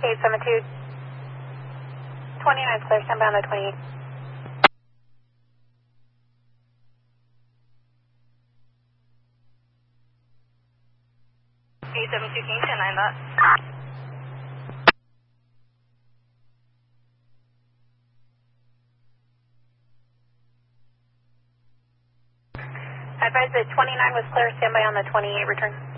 872. 29 clear, stand by on the 28. 872, can you stand 9 that? I advise that 29 was clear, stand by on the 28, return.